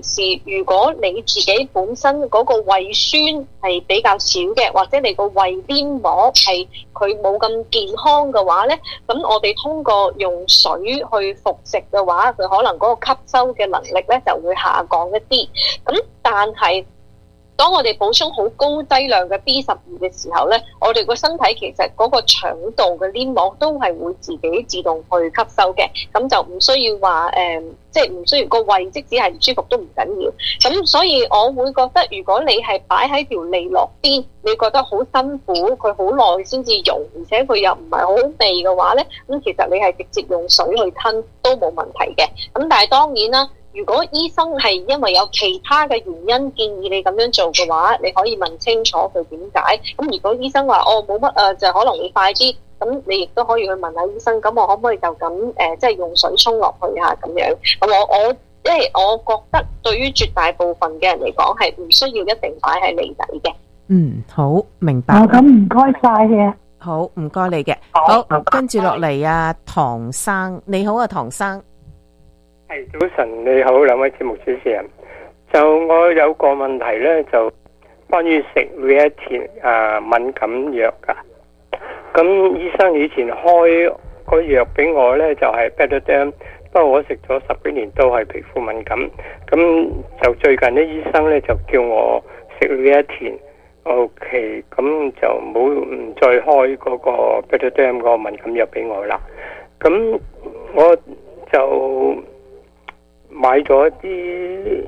是如果你自己本身嗰個胃酸係比較少嘅，或者你個胃黏膜係佢冇咁健康嘅話咧，咁我哋通過用水去服食嘅話，佢可能嗰個吸收嘅能力咧就會下降一啲。咁但係當我哋補充好高劑量嘅 B12嘅時候咧，我哋個身體其實嗰個腸道嘅黏膜都係會自己自動去吸收嘅，咁就唔需要話即係唔需要個胃即使係唔舒服都唔緊要。咁所以我會覺得，如果你係擺喺條脷落邊，你覺得好辛苦，佢好耐先至溶，而且佢又唔係好好味嘅話咧，咁其實你係直接用水去吞都冇問題嘅。咁但係當然啦，如果醫生係因為有其他嘅原因建議你咁樣做嘅話，你可以問清楚佢點解。咁如果醫生話冇乜就可能會快啲，咁你亦都可以去問下醫生，咁我可唔可以就咁即係用水沖落去啊咁樣。咁我因為我覺得對於絕大部分嘅人嚟講係唔需要一定擺喺脷底嘅。 好明白。 咁唔該晒嘅。 好，唔該你嘅。好，跟住落嚟啊，唐生，你好啊，唐生。 係早晨，你好，兩位節目主持人。就我有個問題咧，就關於食Reatin敏感藥噶。咁醫生以前開個藥俾我咧，就係 Betadine， 不過我食咗10幾年都係皮膚敏感。咁就最近啲醫生咧就叫我食Reatin。OK， 咁就唔再開嗰個 Betadine 個敏感藥俾我啦。咁我就買咗啲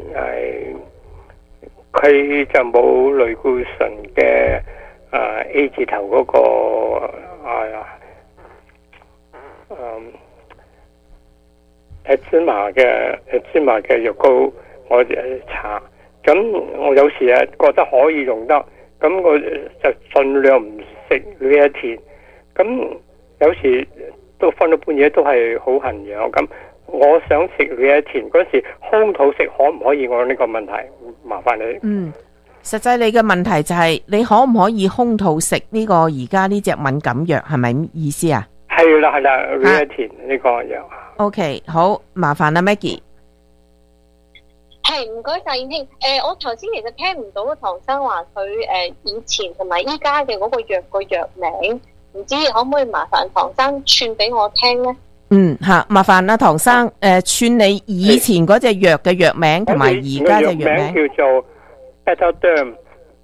佢就冇類固醇嘅A 字頭嗰個芝麻嘅藥膏，我搽。咁我有時覺得可以用得，咁我就盡量唔食Reatin。咁有時都瞓到半夜都係好痕癢咁。我想食Reatin嗰時空肚食可唔可以？我呢個問題麻煩你。 實際你嘅問題就係你可唔可以空肚食呢個而家呢隻敏感藥，係咪意思啊？ 係啦Reatin 呢個藥。 OK， 好，麻煩啦 Maggie。 係，唔該晒燕兄。我頭先其實聽唔到唐生話佢以前同埋依家嘅嗰個藥個藥名，唔知可唔可以麻煩唐生串俾我聽咧？ 麻煩啦，唐生，串你以前嗰隻藥嘅藥名同埋而家隻藥名。 叫做 Betadine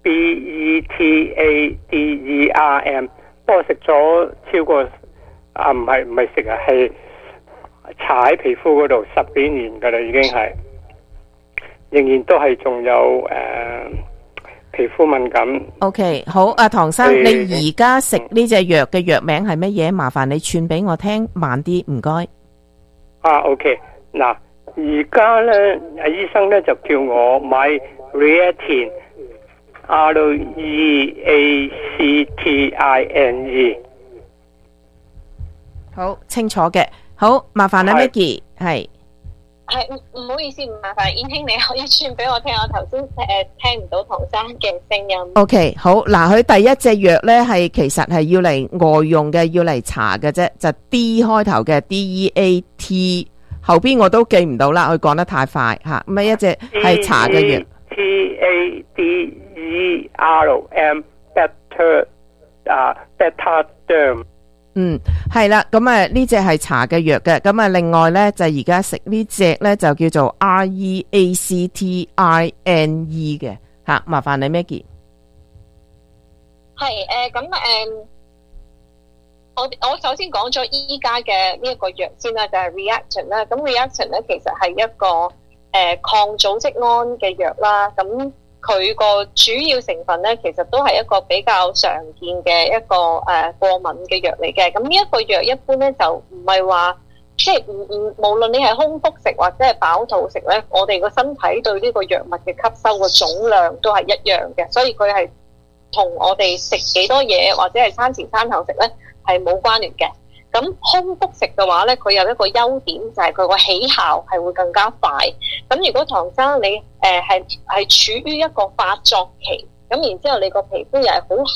Betadem， 不過食咗超過唔係食係搽喺皮膚嗰度10幾年噶啦，已經係仍然都係仲有皮膚敏感。 OK， 好，唐生，你而家食呢隻藥嘅藥名係乜嘢？麻煩你串俾我聽，慢啲，唔該。 OK， 嗱，而家咧，醫生咧就叫我買 Reatin Reactine。 好清楚嘅，好麻煩啦 Maggie， 係唔好意思，唔麻煩燕兄，你可以串俾我聽，我頭先聽唔到唐生嘅聲音。 OK， 好，嗱，佢第一隻藥咧係其實係要嚟外用嘅，要嚟搽嘅啫，就 D 開頭嘅 DEAT， 後邊我都記唔到啦，佢講得太快吓，咁一隻係搽嘅藥。Betadine。係啦，咁呢隻係搽嘅藥嘅，咁另外咧就而家食呢隻咧就叫做 Reactine 嘅吓，麻煩你 Maggie。 係我首先講咗依家嘅呢一個藥先啦，就係 Reatin 啦。咁 Reatin 咧其實係一個抗組織胺嘅藥啦，咁佢個主要成分咧，其實都係一個比較常見嘅一個過敏嘅藥嚟嘅。咁呢一個藥一般咧就唔係話，即係無論你係空腹食或者係飽肚食咧，我哋個身體對呢個藥物嘅吸收嘅總量都係一樣嘅，所以佢係同我哋食幾多嘢或者係餐前餐後食咧係冇關聯嘅。咁空腹食嘅話咧，佢有一個優點就係佢個起效係會更加快。咁如果唐生你係處於一個發作期，咁然之後你個皮膚又係好痕，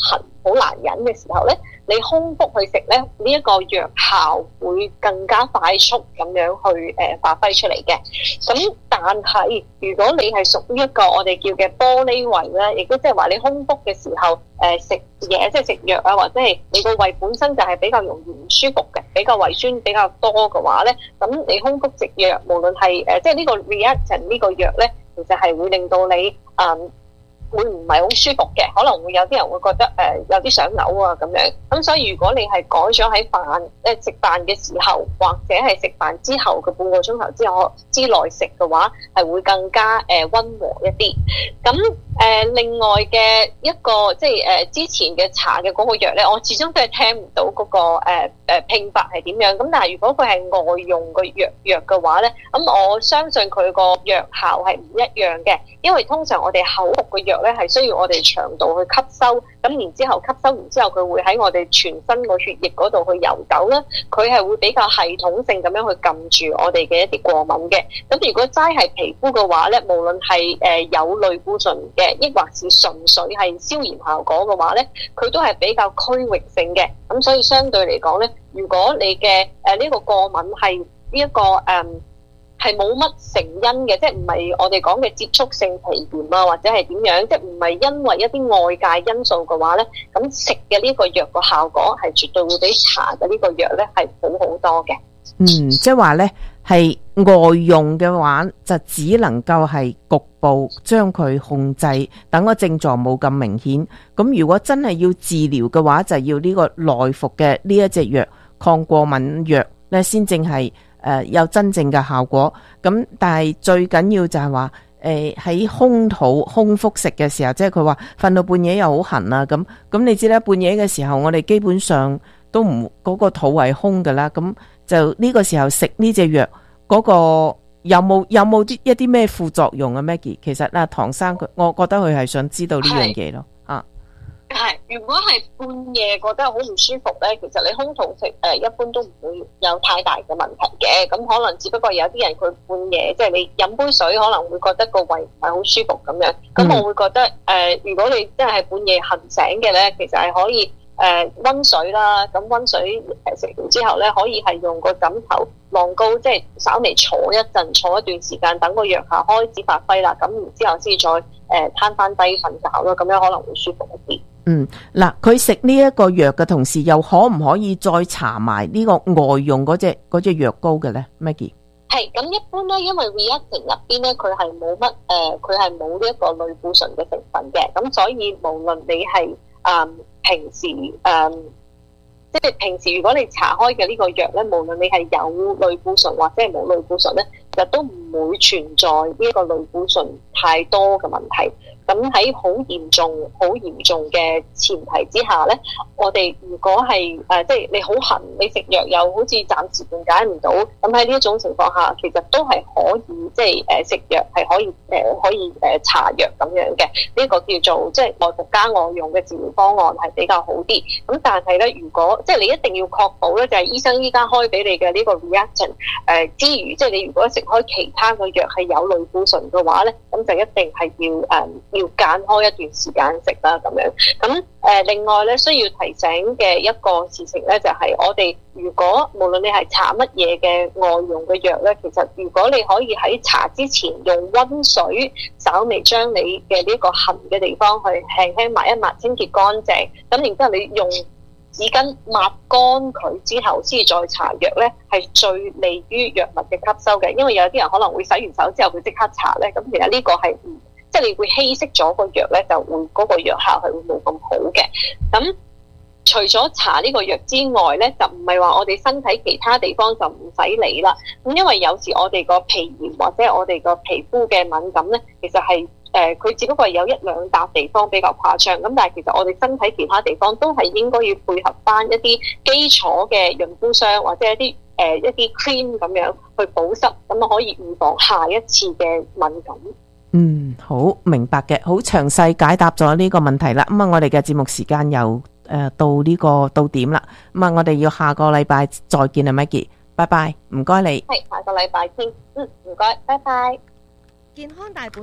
好難忍嘅時候咧，你空腹去食咧，呢一個藥效會更加快速咁樣去發揮出嚟嘅。咁但係如果你係屬於一個我哋叫嘅玻璃胃咧，亦都即係話你空腹嘅時候食嘢，即係食藥啊，或者係你個胃本身就係比較容易唔舒服嘅，比較胃酸比較多嘅話咧，咁你空腹食藥，無論係即係呢個 Reactine 呢個藥咧，其實係會令到你會唔係好舒服嘅，可能會有啲人會覺得有啲想嘔啊咁樣。咁所以如果你係改咗喺食飯嘅時候，或者係食飯之後嘅半個鐘頭之內食嘅話，係會更加溫和一啲。咁另外嘅一個即係之前嘅搽嘅嗰個藥咧，我始終都係聽唔到嗰個拼法係點樣。咁但係如果佢係外用嘅藥嘅話咧，咁我相信佢個藥效係唔一樣嘅，因為通常我哋口服嘅藥咧係需要我哋腸道去吸收，咁然之後吸收完之後，佢會喺我哋全身個血液嗰度去游走啦。佢係會比較系統性咁樣去撳住我哋嘅一啲過敏嘅。咁如果齋係皮膚嘅話咧，無論係有類固醇嘅，抑或是純粹係消炎效果嘅話咧，佢都係比較區域性嘅。咁所以相對嚟講咧，如果你嘅呢個過敏係呢一個係冇乜成因嘅，即係唔係我哋講嘅接觸性皮炎啊，或者係點樣，即係唔係因為一啲外界因素嘅話咧，咁食嘅呢個藥個效果係絕對會比搽嘅呢個藥咧係好好多嘅。 即係話咧係外用嘅話，就只能夠係局部將佢控制，等個症狀冇咁明顯。咁如果真係要治療嘅話，就要呢個內服嘅呢一隻藥抗過敏藥咧，先正係有真正嘅效果。咁但係最緊要就係話喺空肚空腹食嘅時候，即係佢話瞓到半夜又好痕啊，咁你知啦，半夜嘅時候我哋基本上都唔嗰個肚係空噶啦，咁就呢個時候食呢隻藥嗰個有冇一啲咩副作用啊 Maggie？ 其實唐生我覺得佢係想知道呢樣嘢咯。 係，如果係半夜覺得好唔舒服咧，其實你空肚食一般都唔會有太大嘅問題嘅。咁可能只不過有啲人佢半夜即係你飲杯水可能會覺得個胃唔係好舒服咁樣。咁我會覺得如果你真係半夜瞓醒嘅咧，其實係可以溫水啦。咁溫水食完之後咧，可以係用個枕頭晾高，即係稍微坐一陣，坐一段時間，等個藥效開始發揮啦。咁然之後先再攤翻低瞓覺咯，咁樣可能會舒服一啲。 嗱，佢食呢一個藥嘅同時，又可唔可以再搽埋呢個外用嗰隻藥膏嘅咧 ，Maggie？ 係， 咁一般咧，因為 Reactine 入邊咧，佢係冇乜佢係冇呢一個類固醇嘅成分嘅，咁所以無論你係平時即係平時如果你搽開嘅呢個藥咧，無論你係有類固醇或者係冇類固醇咧，就都唔會存在呢一個類固醇太多嘅問題。咁喺好嚴重嘅前提之下咧，我哋如果係即係你好痕，你食藥又好似暫時緩解唔到，咁喺呢一種情況下，其實都係可以即係食藥係可以搽藥咁樣嘅。呢個叫做即係內服加外用嘅治療方案係比較好啲。咁但係咧，如果即係你一定要確保咧，就係醫生依家開俾你嘅呢個 Reactine 之餘，即係你如果食開其他嘅藥係有類固醇嘅話咧，咁就一定係要間開一段時間食啦咁樣。咁另外咧，需要提醒嘅一個事情咧，就係我哋如果無論你係搽乜嘢嘅外用嘅藥咧，其實如果你可以喺搽之前用溫水稍微將你嘅呢個痕嘅地方去輕輕抹一抹，清潔乾淨，咁然之後你用紙巾抹乾佢之後先再搽藥咧，係最利於藥物嘅吸收嘅。因為有啲人可能會洗完手之後佢即刻搽咧，咁其實呢個係即係你會稀釋咗個藥咧，就會嗰個藥效係會冇咁好嘅。咁除咗搽呢個藥之外咧，就唔係話我哋身體其他地方就唔使理啦。咁因為有時我哋個皮炎或者我哋個皮膚嘅敏感咧，其實係佢只不過係有一兩笪地方比較誇張。咁但係其實我哋身體其他地方都係應該要配合翻一啲基礎嘅潤膚霜或者一啲 cream 咁樣去保濕，咁可以預防下一次嘅敏感。 好明白嘅，好詳細解答咗呢個問題啦。咁我哋嘅節目時間又到點啦。咁我哋要下個禮拜再見啊 Maggie， 拜拜，唔該你。 係下個禮拜見，唔該，拜拜。 健康大本營，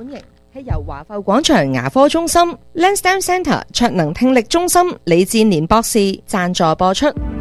係由華埠廣場牙科中心 Lansdowne Centre 卓能聽力中心李志年博士贊助播出。